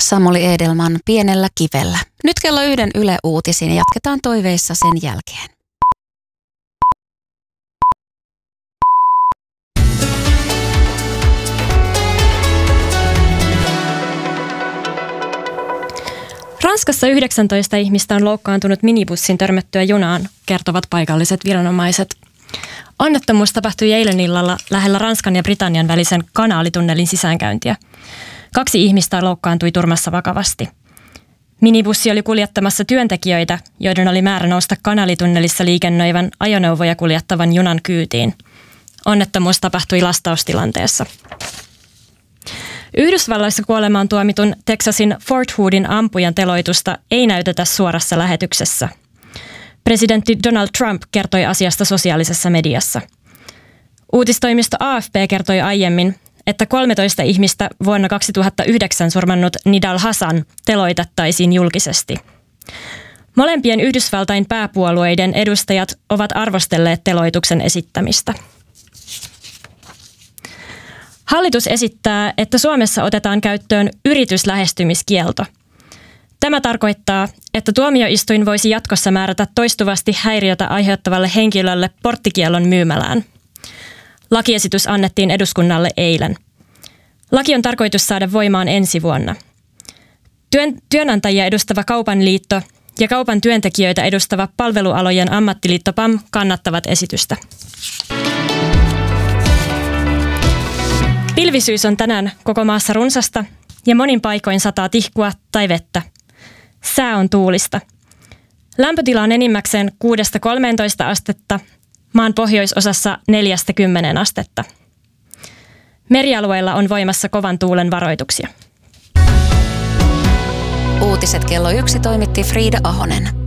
Samuli Edelman Pienellä kivellä. Nyt kello 1 Yle Uutisiin ja jatketaan toiveissa sen jälkeen. Ranskassa 19 ihmistä on loukkaantunut minibussin törmättyä junaan, kertovat paikalliset viranomaiset. Onnettomuus tapahtui eilen illalla lähellä Ranskan ja Britannian välisen kanaalitunnelin sisäänkäyntiä. 2 ihmistä loukkaantui turmassa vakavasti. Minibussi oli kuljettamassa työntekijöitä, joiden oli määrä nousta kanaalitunnelissa liikennöivän ajoneuvoja kuljettavan junan kyytiin. Onnettomuus tapahtui lastaustilanteessa. Yhdysvalloissa kuolemaan tuomitun Texasin Fort Hoodin ampujan teloitusta ei näytetä suorassa lähetyksessä. Presidentti Donald Trump kertoi asiasta sosiaalisessa mediassa. Uutistoimisto AFP kertoi aiemmin, että 13 ihmistä vuonna 2009 surmannut Nidal Hasan teloitettaisiin julkisesti. Molempien Yhdysvaltain pääpuolueiden edustajat ovat arvostelleet teloituksen esittämistä. Hallitus esittää, että Suomessa otetaan käyttöön yrityslähestymiskielto. Tämä tarkoittaa, että tuomioistuin voisi jatkossa määrätä toistuvasti häiriötä aiheuttavalle henkilölle porttikiellon myymälään. Lakiesitys annettiin eduskunnalle eilen. Laki on tarkoitus saada voimaan ensi vuonna. Työnantajia edustava Kaupan liitto ja kaupan työntekijöitä edustava palvelualojen ammattiliitto PAM kannattavat esitystä. Pilvisyys on tänään koko maassa runsasta ja monin paikoin sataa tihkua tai vettä. Sää on tuulista. Lämpötila on enimmäkseen 6–13 astetta, maan pohjoisosassa 4–10 astetta. Merialueilla on voimassa kovan tuulen varoituksia. Uutiset kello 1 toimitti Friida Ahonen.